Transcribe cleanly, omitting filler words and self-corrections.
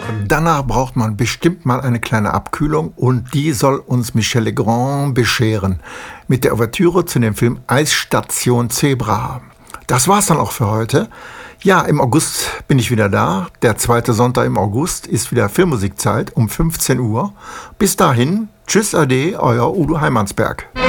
Danach braucht man bestimmt mal eine kleine Abkühlung und die soll uns Michel Legrand bescheren mit der Ouvertüre zu dem Film Eisstation Zebra. Das war's dann auch für heute. Ja, im August bin ich wieder da. Der zweite Sonntag im August ist wieder Filmmusikzeit um 15 Uhr. Bis dahin, tschüss, ade, euer Udo Heimansberg.